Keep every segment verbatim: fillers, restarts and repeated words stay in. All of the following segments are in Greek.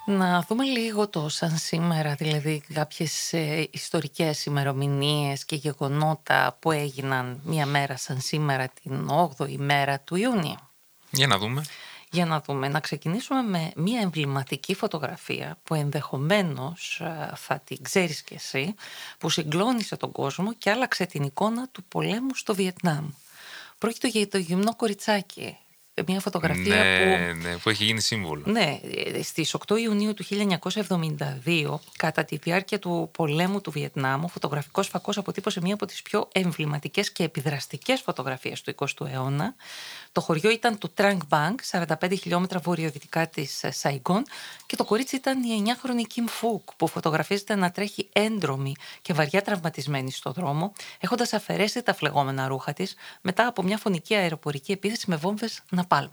Να δούμε λίγο το σαν σήμερα, δηλαδή κάποιες ε, ιστορικές ημερομηνίες και γεγονότα που έγιναν μια μέρα σαν σήμερα, την όγδοη μέρα του Ιούνιου. Για να δούμε. Για να δούμε, να ξεκινήσουμε με μια εμβληματική φωτογραφία που ενδεχομένως ε, θα την ξέρεις κι εσύ, που συγκλώνησε τον κόσμο και άλλαξε την εικόνα του πολέμου στο Βιετνάμ. Πρόκειται για το γυμνό κοριτσάκι. Μια φωτογραφία που... Ναι, ναι, που έχει γίνει σύμβολο. Ναι, στις οκτώ Ιουνίου του χίλια εννιακόσια εβδομήντα δύο, κατά τη διάρκεια του πολέμου του Βιετνάμ, ο φωτογραφικός φακός αποτύπωσε μία από τις πιο εμβληματικές και επιδραστικές φωτογραφίες του εικοστού αιώνα. Το χωριό ήταν το Trang Bang, σαράντα πέντε χιλιόμετρα βορειοδυτικά της Σαϊγκόν, και το κορίτσι ήταν η εννιάχρονη Kim Phuc, που φωτογραφίζεται να τρέχει έντρομη και βαριά τραυματισμένη στο δρόμο, έχοντας αφαιρέσει τα φλεγόμενα ρούχα της μετά από μια φωνική αεροπορική επίθεση με βόμβες Napalm.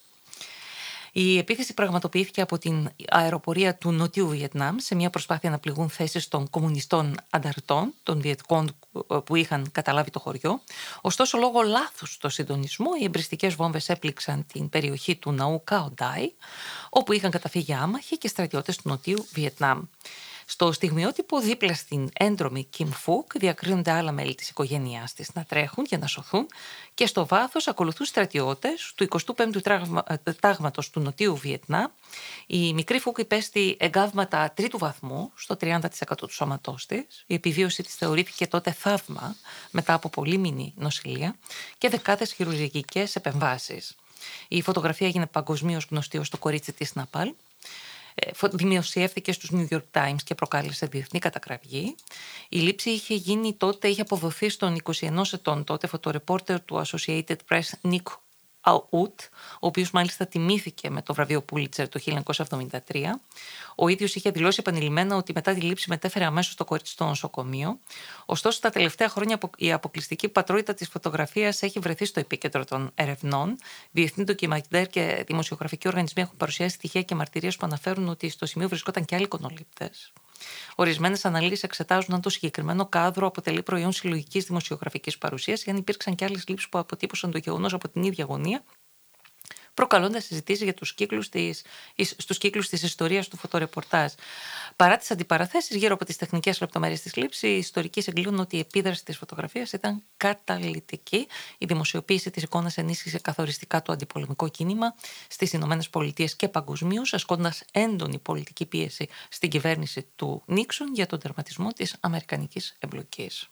Η επίθεση πραγματοποιήθηκε από την αεροπορία του Νοτιού Βιετνάμ σε μια προσπάθεια να πληγούν θέσεις των κομμουνιστών ανταρτών, των Βιετκόντ που είχαν καταλάβει το χωριό. Ωστόσο, λόγω λάθους στο συντονισμό, οι εμπριστικές βόμβες έπληξαν την περιοχή του ναού Cao Dai, όπου είχαν καταφύγει άμαχοι και στρατιώτες του Νοτιού Βιετνάμ. Στο στιγμιότυπο δίπλα στην έντρομη Kim Phuc διακρίνονται άλλα μέλη της οικογένειάς της να τρέχουν για να σωθούν, και στο βάθος ακολουθούν στρατιώτες του εικοστού πέμπτου τάγματος του Νοτιού Βιετνάμ. Η μικρή Phuc υπέστη εγκάβματα τρίτου βαθμού στο τριάντα τοις εκατό του σώματός της. Η επιβίωση της θεωρήθηκε τότε θαύμα μετά από πολύμηνη νοσηλεία και δεκάδες χειρουργικές επεμβάσεις. Η φωτογραφία έγινε παγκοσμίως γνωστή ως το κορίτσι της Napalm. Δημοσιεύθηκε στους New York Times και προκάλεσε διεθνή κατακραυγή. Η λήψη είχε γίνει τότε, είχε αποδοθεί στον είκοσι ενός ετών τότε φωτορεπόρτερ του Associated Press Nick Out, ο οποίος μάλιστα τιμήθηκε με το βραβείο Pulitzer το χίλια εννιακόσια εβδομήντα τρία. Ο ίδιος είχε δηλώσει επανειλημμένα ότι μετά τη λήψη μετέφερε αμέσως το κορίτσι στο νοσοκομείο. Ωστόσο, τα τελευταία χρόνια η αποκλειστική πατρότητα της φωτογραφίας έχει βρεθεί στο επίκεντρο των ερευνών. Διεθνή ντοκιμαντέρ και δημοσιογραφικοί οργανισμοί έχουν παρουσιάσει στοιχεία και μαρτυρίες που αναφέρουν ότι στο σημείο βρισκόταν και άλλοι εικονολήπτες. Ορισμένες αναλύσεις εξετάζουν αν το συγκεκριμένο κάδρο αποτελεί προϊόν συλλογικής δημοσιογραφικής παρουσίας ή αν υπήρξαν και άλλες λήψεις που αποτύπωσαν το γεγονός από την ίδια γωνία, προκαλώντας συζητήσεις για τους κύκλους της, στους κύκλους της ιστορίας του φωτορεπορτάζ. Παρά τις αντιπαραθέσεις γύρω από τις τεχνικές λεπτομέρειες της λήψης, οι ιστορικοί συγκλίνουν ότι η επίδραση της φωτογραφίας ήταν καταλυτική. Η δημοσιοποίηση της εικόνας ενίσχυσε καθοριστικά το αντιπολεμικό κίνημα στις Ηνωμένες Πολιτείες και παγκοσμίως, ασκώντας έντονη πολιτική πίεση στην κυβέρνηση του Νίξον για τον τερματισμό της αμερικανικής εμπλοκής.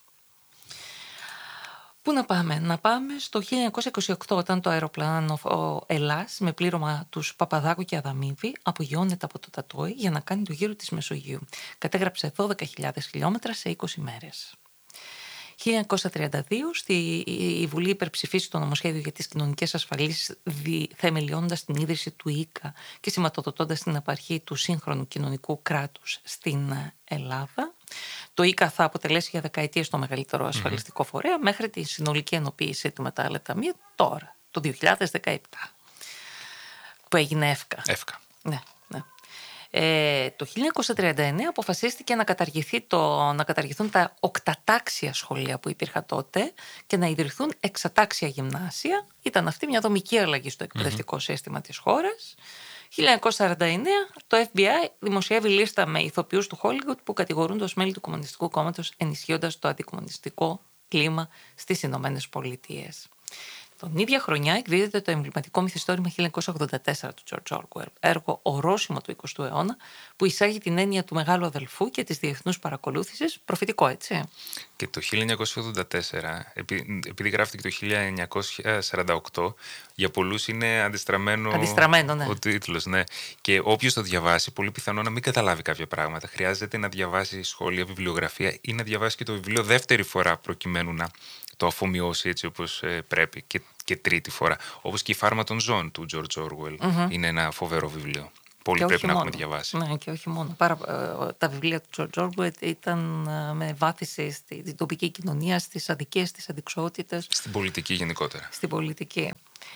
Πού να πάμε, να πάμε στο χίλια εννιακόσια είκοσι οκτώ, όταν το αεροπλάνο Ελλάς με πλήρωμα τους Παπαδάκου και Αδαμίδη απογειώνεται από το Τατόι για να κάνει το γύρο της Μεσογείου. Κατέγραψε δώδεκα χιλιάδες χιλιόμετρα σε είκοσι μέρες. χίλια εννιακόσια τριάντα δύο στη, η Βουλή υπερψηφίσει το νομοσχέδιο για τις κοινωνικές ασφαλίσεις, θεμελιώνοντας την ίδρυση του ΙΚΑ και σηματοδοτώντας την απαρχή του σύγχρονου κοινωνικού κράτους στην Ελλάδα. Το ΙΚΑ θα αποτελέσει για δεκαετίες το μεγαλύτερο ασφαλιστικό mm-hmm. φορέα μέχρι τη συνολική ενοποίησή του με τα άλλα ταμεία τώρα, το δύο χιλιάδες δεκαεπτά, που έγινε ΕΦΚΑ. ΕΦΚΑ. Ναι, ναι. Ε, το χίλια εννιακόσια τριάντα εννέα αποφασίστηκε να, καταργηθεί το, να καταργηθούν τα οκτατάξια σχολεία που υπήρχαν τότε και να ιδρυθούν εξατάξια γυμνάσια. Ήταν αυτή μια δομική αλλαγή στο εκπαιδευτικό mm-hmm. σύστημα της χώρας. χίλια εννιακόσια σαράντα εννέα το Εφ Μπι Άι δημοσιεύει λίστα με ηθοποιούς του Χόλιγουτ που κατηγορούνται ως μέλη του Κομμουνιστικού Κόμματος, ενισχύοντας το αντικομμουνιστικό κλίμα στις Ηνωμένες Πολιτείες. Τον ίδια χρονιά εκδίδεται το εμβληματικό μυθιστόρημα χίλια εννιακόσια ογδόντα τέσσερα του George Orwell, έργο ορόσημο του εικοστού αιώνα, που εισάγει την έννοια του μεγάλου αδελφού και της διεθνούς παρακολούθησης. Προφητικό, έτσι. Και το χίλια εννιακόσια ογδόντα τέσσερα, επειδή γράφτηκε το χίλια εννιακόσια σαράντα οκτώ, για πολλούς είναι αντιστραμμένο, αντιστραμμένο ναι. ο τίτλος. Ναι. Και όποιος το διαβάσει, πολύ πιθανό να μην καταλάβει κάποια πράγματα. Χρειάζεται να διαβάσει σχόλια, βιβλιογραφία ή να διαβάσει και το βιβλίο δεύτερη φορά προκειμένου να το αφομοιώσει έτσι όπως ε, πρέπει και, και τρίτη φορά. Όπως και η Φάρμα των Ζώων του George Orwell mm-hmm. είναι ένα φοβερό βιβλίο. Πολύ και πρέπει να μόνο. Έχουμε διαβάσει. Ναι, και όχι μόνο. Πάρα, ε, τα βιβλία του George Orwell ήταν ε, με βάθηση στην τοπική κοινωνία, στις αδικίες, στις αντιξοότητες. Στην πολιτική γενικότερα. Στην πολιτική.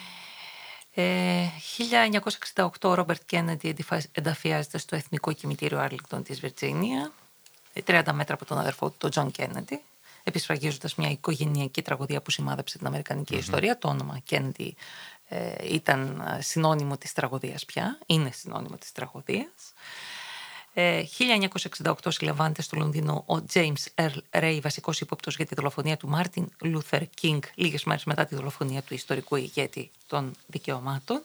Ε, χίλια εννιακόσια εξήντα οκτώ ο Ρόμπερτ Κέννεντι ενταφιάζεται στο Εθνικό Κημητήριο Άρλιγκτον της Βιρτζίνια, τριάντα μέτρα από τον αδερφό του, τον Τζον Κέννεντι, επισφραγίζοντας μια οικογενειακή τραγωδία που σημάδεψε την αμερικανική mm-hmm. ιστορία. Το όνομα Κέννεντι ε, ήταν συνώνυμο της τραγωδίας πια, είναι συνώνυμο της τραγωδίας. χίλια εννιακόσια εξήντα οκτώ συλλαμβάνεται στο Λονδίνο ο James Earl Ray, βασικός ύποπτος για τη δολοφονία του Μάρτιν Λούθερ Κίνγκ, λίγες μέρες μετά τη δολοφονία του ιστορικού ηγέτη των δικαιωμάτων.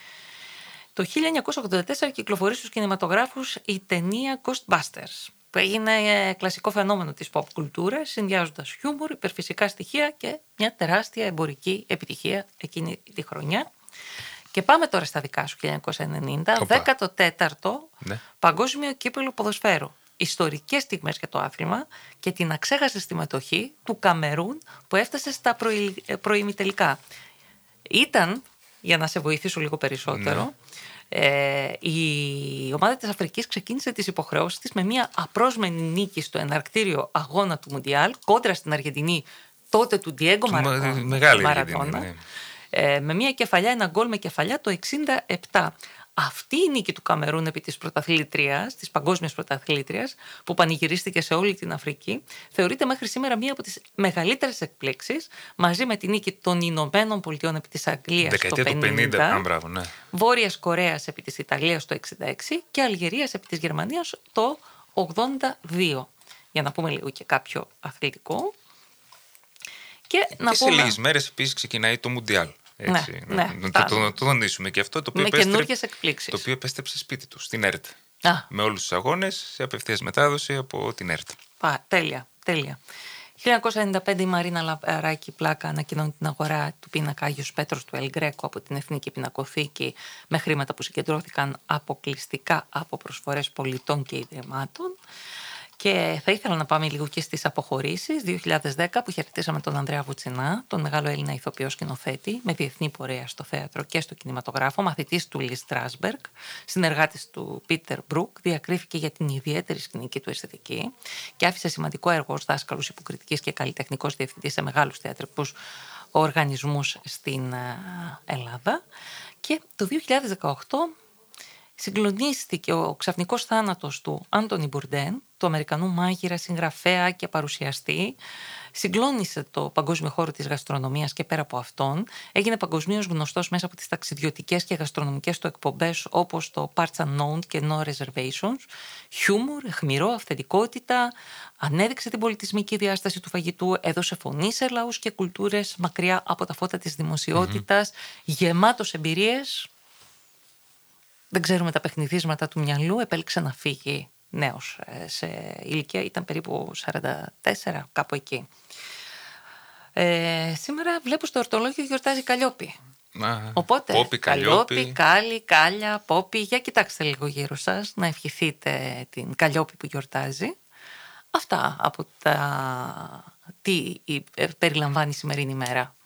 Το χίλια εννιακόσια ογδόντα τέσσερα κυκλοφορεί στους κινηματογράφους η ταινία Ghostbusters, που έγινε κλασικό φαινόμενο της pop κουλτούρας, συνδυάζοντας χιούμορ, υπερφυσικά στοιχεία και μια τεράστια εμπορική επιτυχία εκείνη τη χρονιά. Και πάμε τώρα στα δικά σου, χίλια εννιακόσια ενενήντα, δέκατο τέταρτο ναι. Παγκόσμιο Κύπελλο Ποδοσφαίρου. Ιστορικές στιγμές για το άθλημα και την αξέχαστη συμμετοχή του Καμερούν που έφτασε στα προημιτελικά. Ήταν, για να σε βοηθήσω λίγο περισσότερο, ναι. Ε, η ομάδα της Αφρικής ξεκίνησε τις υποχρεώσεις της με μια απρόσμενη νίκη στο εναρκτήριο αγώνα του Μουντιάλ κόντρα στην Αργεντινή τότε του Διέγκο Μαραντόνα, ναι. ε, με μια κεφαλιά, ένα γκολ με κεφαλιά το εξήντα επτά. Αυτή η νίκη του Καμερούν επί της πρωταθλήτριας, της παγκόσμιας πρωταθλήτριας, που πανηγυρίστηκε σε όλη την Αφρική, θεωρείται μέχρι σήμερα μία από τις μεγαλύτερες εκπλήξεις, μαζί με τη νίκη των Ηνωμένων Πολιτειών επί της Αγγλίας το πενήντα, πενήντα α, μπράβο, ναι. Βόρειας Κορέας επί της Ιταλίας το εξήντα έξι και Αλγερίας επί της Γερμανίας το ογδόντα δύο. Για να πούμε λίγο και κάποιο αθλητικό. Και, και να σε πούμε... λίγες μέρες επίσης ξεκινάει το Μουντιάλ. Έτσι, ναι, να, ναι, να, το, να το τονίσουμε και αυτό το οποίο, με καινούργιες εκπλήξεις. Το οποίο επέστρεψε σπίτι του, στην ΕΡΤ. Α. Με όλους τους αγώνες σε απευθείας μετάδοση από την ΕΡΤ. Α, τέλεια, τέλεια. χίλια εννιακόσια ενενήντα πέντε η Μαρίνα Λαράκη Πλάκα ανακοινώνει την αγορά του πίνακα Άγιος Πέτρος του Ελ Γκρέκο από την Εθνική Πινακοθήκη με χρήματα που συγκεντρώθηκαν αποκλειστικά από προσφορές πολιτών και ιδρυμάτων. Και θα ήθελα να πάμε λίγο και στις αποχωρήσεις. δύο χιλιάδες δέκα που χαιρετήσαμε τον Ανδρέα Βουτσινά, τον μεγάλο Έλληνα ηθοποιό σκηνοθέτη, με διεθνή πορεία στο θέατρο και στο κινηματογράφο, μαθητής του Λι Στράσμπεργκ, συνεργάτης του Πίτερ Μπρουκ, διακρίθηκε για την ιδιαίτερη σκηνική του αισθητική και άφησε σημαντικό έργο ως δάσκαλος υποκριτικής και καλλιτεχνικός διευθυντής σε μεγάλους θεατρικούς οργανισμούς στην Ελλάδα. Και το δύο χιλιάδες δεκαοκτώ συγκλονίστηκε ο ξαφνικός θάνατος του Άντονι Μπουρντέν, του Αμερικανού μάγειρα, συγγραφέα και παρουσιαστή. Συγκλώνησε το παγκόσμιο χώρο της γαστρονομίας και πέρα από αυτόν. Έγινε παγκοσμίως γνωστός μέσα από τις ταξιδιωτικές και γαστρονομικές του εκπομπές όπως το Parts Unknown και No Reservations. Χιούμορ, αιχμηρό, αυθεντικότητα, ανέδειξε την πολιτισμική διάσταση του φαγητού, έδωσε φωνή σε λαούς και κουλτούρες μακριά από τα φώτα της δημοσιότητας, mm-hmm. γεμάτος εμπειρίες. Δεν ξέρουμε τα παιχνιδίσματα του μυαλού, επέλεξε να φύγει νέος σε ηλικία, ήταν περίπου σαράντα τέσσερα, κάπου εκεί. Ε, σήμερα βλέπω στο ορτολόγιο γιορτάζει Καλλιόπη. Α, Οπότε, Πόπι, Καλλιόπη, Κάλλη, Κάλια, Πόπι, για κοιτάξτε λίγο γύρω σας, να ευχηθείτε την Καλλιόπη που γιορτάζει. Αυτά από τα τι περιλαμβάνει η σημερινή ημέρα.